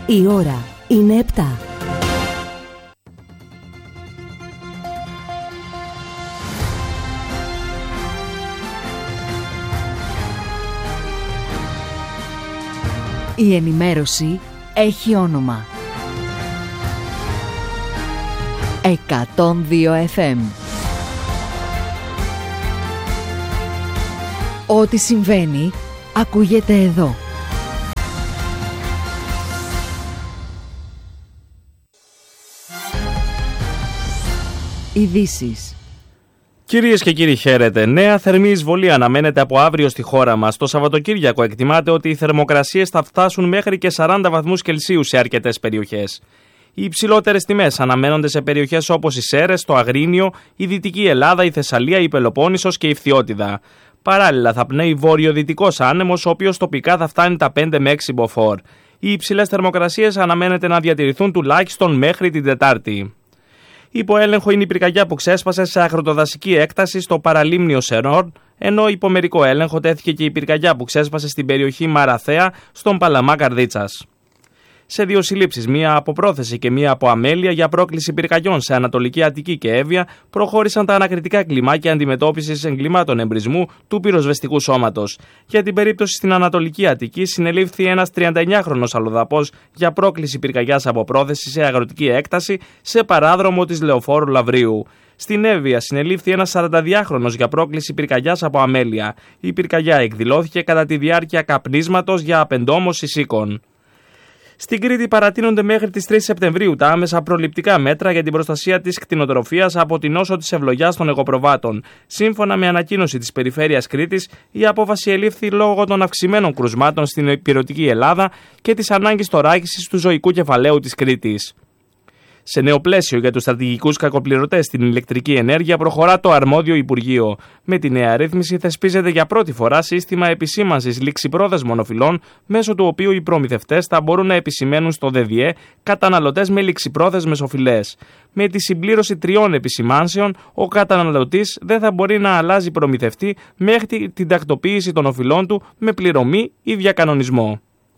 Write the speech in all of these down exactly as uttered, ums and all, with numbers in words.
Η ώρα είναι επτά. Η ενημέρωση έχει όνομα. εκατόν δύο εφ εμ. Ό,τι συμβαίνει, ακούγεται εδώ. Ειδήσεις. Κυρίες και κύριοι, χαίρετε. Νέα θερμή εισβολή αναμένεται από αύριο στη χώρα μας. Το Σαββατοκύριακο εκτιμάται ότι οι θερμοκρασίες θα φτάσουν μέχρι και σαράντα βαθμούς Κελσίου σε αρκετές περιοχές. Οι υψηλότερες τιμές αναμένονται σε περιοχές όπως οι Σέρρες, το Αγρίνιο, η Δυτική Ελλάδα, η Θεσσαλία, η Πελοπόννησος και η Φθιώτιδα. Παράλληλα, θα πνέει βόρειο-δυτικός άνεμος, ο οποίος τοπικά θα φτάνει τα πέντε με έξι μποφόρ. Οι υψηλές θερμοκρασίες αναμένεται να διατηρηθούν τουλάχιστον μέχρι την Τετάρτη. Υπό έλεγχο είναι η πυρκαγιά που ξέσπασε σε αγροτοδασική έκταση στο παραλίμνιο Σερών, ενώ υπό μερικό έλεγχο τέθηκε και η πυρκαγιά που ξέσπασε στην περιοχή Μαραθέα στον Παλαμά Καρδίτσας. Σε δύο συλλήψεις, μία από πρόθεση και μία από αμέλεια για πρόκληση πυρκαγιών σε Ανατολική Αττική και Εύβοια, προχώρησαν τα ανακριτικά κλιμάκια αντιμετώπισης εγκλημάτων εμπρισμού του πυροσβεστικού σώματος. Για την περίπτωση στην Ανατολική Αττική, συνελήφθη ένας τριανταεννιάχρονος αλλοδαπός για πρόκληση πυρκαγιάς από πρόθεση σε αγροτική έκταση σε παράδρομο της Λεωφόρου Λαβρίου. Στην Εύβοια συνελήφθη ένας σαρανταδυάχρονος για πρόκληση πυρκαγιάς από αμέλεια. Η πυρκαγιά εκδηλώθηκε κατά τη διάρκεια καπνίσματος για απεντόμωση σίκων. Στην Κρήτη παρατείνονται μέχρι τις τρεις Σεπτεμβρίου τα άμεσα προληπτικά μέτρα για την προστασία της κτηνοτροφίας από την νόσο της ευλογιάς των εγωπροβάτων. Σύμφωνα με ανακοίνωση της Περιφέρειας Κρήτης, η απόφαση ελήφθη λόγω των αυξημένων κρουσμάτων στην υπηρετική Ελλάδα και της ανάγκης θωράκισης του ζωικού κεφαλαίου της Κρήτης. Σε νέο πλαίσιο για τους στρατηγικούς κακοπληρωτές στην ηλεκτρική ενέργεια προχωρά το αρμόδιο Υπουργείο. Με τη νέα ρύθμιση θεσπίζεται για πρώτη φορά σύστημα επισήμανσης ληξιπρόθεσμων οφειλών, μέσω του οποίου οι προμηθευτές θα μπορούν να επισημαίνουν στο ΔΕΔΙΕ καταναλωτές με ληξιπρόθεσμες οφειλές. Με τη συμπλήρωση τριών επισημάνσεων, ο καταναλωτής δεν θα μπορεί να αλλάζει προμηθευτή μέχρι την τακτοποίηση των οφειλών του με πληρωμή ή διακανονισμό.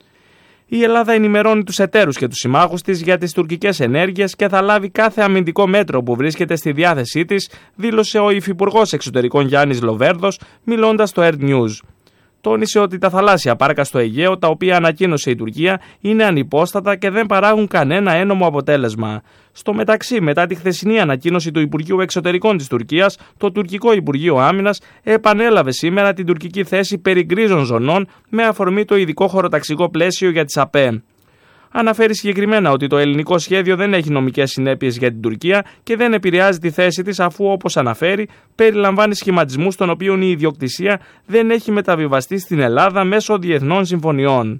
Η Ελλάδα ενημερώνει τους εταίρους και τους συμμάχους της για τις τουρκικές ενέργειες και θα λάβει κάθε αμυντικό μέτρο που βρίσκεται στη διάθεσή της, δήλωσε ο Υφυπουργός Εξωτερικών Γιάννης Λοβέρδος, μιλώντας στο Air News. Τόνισε ότι τα θαλάσσια πάρκα στο Αιγαίο, τα οποία ανακοίνωσε η Τουρκία, είναι ανυπόστατα και δεν παράγουν κανένα ένομο αποτέλεσμα. Στο μεταξύ, μετά τη χθεσινή ανακοίνωση του Υπουργείου Εξωτερικών της Τουρκίας, το τουρκικό Υπουργείο Άμυνας επανέλαβε σήμερα την τουρκική θέση περί γκρίζων ζωνών με αφορμή το ειδικό χωροταξικό πλαίσιο για τις ΑΠΕ. Αναφέρει συγκεκριμένα ότι το ελληνικό σχέδιο δεν έχει νομικές συνέπειες για την Τουρκία και δεν επηρεάζει τη θέση της, αφού, όπως αναφέρει, περιλαμβάνει σχηματισμούς των οποίων η ιδιοκτησία δεν έχει μεταβιβαστεί στην Ελλάδα μέσω διεθνών συμφωνιών.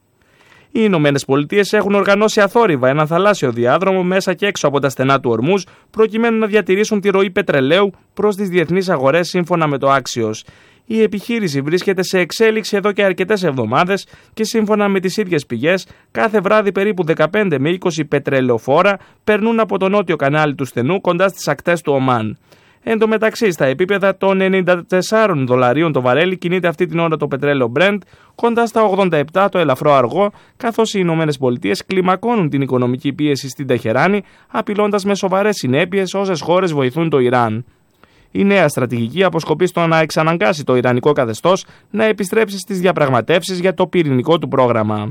Οι Ηνωμένες Πολιτείες έχουν οργανώσει αθόρυβα έναν θαλάσσιο διάδρομο μέσα και έξω από τα στενά του Ορμούζ, προκειμένου να διατηρήσουν τη ροή πετρελαίου προς τις διεθνείς αγορές, σύμφωνα με το Axios. Η επιχείρηση βρίσκεται σε εξέλιξη εδώ και αρκετές εβδομάδες και σύμφωνα με τις ίδιες πηγές, κάθε βράδυ περίπου δεκαπέντε με είκοσι πετρελαιοφόρα περνούν από το νότιο κανάλι του στενού κοντά στις ακτές του Ομάν. Εν τω μεταξύ, στα επίπεδα των ενενήντα τεσσάρων δολαρίων το βαρέλι κινείται αυτή την ώρα το πετρέλαιο Brent, κοντά στα ογδόντα επτά το ελαφρό αργό, καθώς οι Ηνωμένες Πολιτείες κλιμακώνουν την οικονομική πίεση στην Τεχεράνη, απειλώντας με σοβαρές συνέπειες όσες χώρες βοηθούν το Ιράν. Η νέα στρατηγική αποσκοπεί στο να εξαναγκάσει το ιρανικό καθεστώς να επιστρέψει στις διαπραγματεύσεις για το πυρηνικό του πρόγραμμα.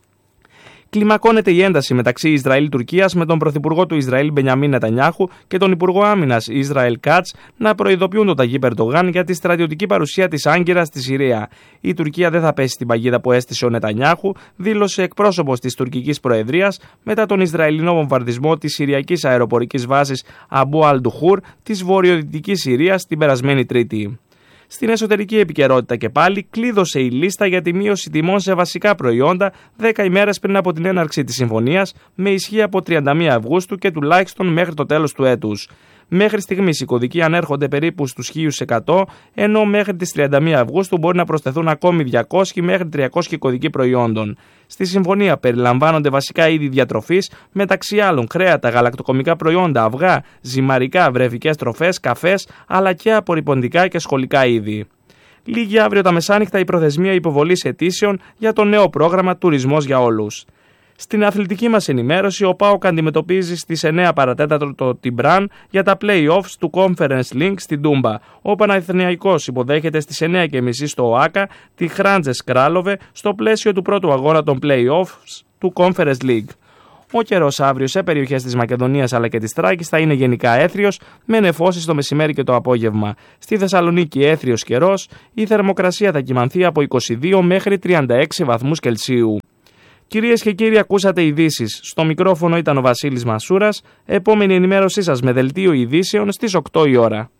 Κλιμακώνεται η ένταση μεταξύ Ισραήλ-Τουρκίας, με τον Πρωθυπουργό του Ισραήλ Μπενιαμίν Νετανιάχου και τον Υπουργό Άμυνας Ισραήλ Κάτς να προειδοποιούν τον Ταγίπ Ερντογάν για τη στρατιωτική παρουσία της Άγκυρας στη Συρία. Η Τουρκία δεν θα πέσει στην παγίδα που έστησε ο Νετανιάχου, δήλωσε εκπρόσωπος της τουρκικής προεδρίας μετά τον Ισραηλινό βομβαρδισμό της Συριακής αεροπορικής βάσης Αμπού Αλ-Ντουχούρ της βορειοδυτικής Συρίας την περασμένη Τρίτη. Στην εσωτερική επικαιρότητα και πάλι, κλείδωσε η λίστα για τη μείωση τιμών σε βασικά προϊόντα δέκα ημέρες πριν από την έναρξη της συμφωνίας, με ισχύ από τριάντα μία Αυγούστου και τουλάχιστον μέχρι το τέλος του έτους. Μέχρι στιγμής οι κωδικοί ανέρχονται περίπου στους χίλια εκατό, ενώ μέχρι τις τριάντα μία Αυγούστου μπορεί να προσθεθούν ακόμη διακόσιοι μέχρι τριακόσιοι κωδικοί προϊόντων. Στη συμφωνία περιλαμβάνονται βασικά είδη διατροφής, μεταξύ άλλων κρέατα, γαλακτοκομικά προϊόντα, αυγά, ζυμαρικά, βρεφικές τροφές, καφές, αλλά και απορρυπαντικά και σχολικά είδη. Λίγη αύριο τα μεσάνυχτα η προθεσμία υποβολής αιτήσεων για το νέο πρόγραμμα Τουρισμός για Όλους. Στην αθλητική μας ενημέρωση, ο ΠΑΟΚ αντιμετωπίζει στις εννέα παρά τέταρτο το Τιμπράν για τα play-offs του Conference League στην Τούμπα. Ο Παναθηναϊκός υποδέχεται στις εννέα και μισή στο ΟΑΚΑ τη Χράντζες Κράλοβε στο πλαίσιο του πρώτου αγώνα των play-offs του Conference League. Ο καιρός αύριο σε περιοχές της Μακεδονίας αλλά και της Θράκης θα είναι γενικά έθριος, με νεφώσεις το μεσημέρι και το απόγευμα. Στη Θεσσαλονίκη έθριος καιρός, η θερμοκρασία θα κυμανθεί από είκοσι δύο μέχρι τριάντα έξι βαθμούς Κελσίου. Κυρίες και κύριοι, ακούσατε ειδήσεις. Στο μικρόφωνο ήταν ο Βασίλης Μασούρας. Επόμενη ενημέρωσή σας με δελτίο ειδήσεων στις οκτώ η ώρα.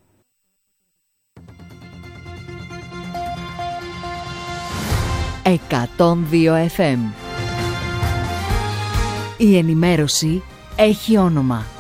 εκατόν δύο εφ εμ. Η ενημέρωση έχει όνομα.